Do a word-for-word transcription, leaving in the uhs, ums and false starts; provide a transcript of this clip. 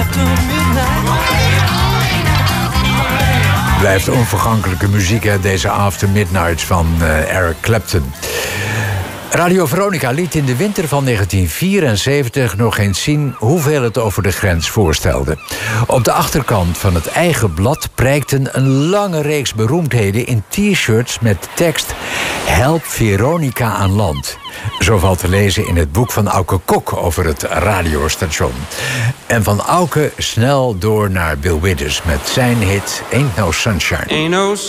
Blijft onvergankelijke muziek, hè, deze After Midnight van uh, Eric Clapton. Radio Veronica liet in de winter van negentien vierenzeventig nog eens zien hoeveel het over de grens voorstelde. Op de achterkant van het eigen blad prijkten een lange reeks beroemdheden in t-shirts met tekst Help Veronica aan land. Zo valt te lezen in het boek van Auke Kok over het radiostation. En van Auke snel door naar Bill Withers met zijn hit Ain't No Sunshine. Ain't no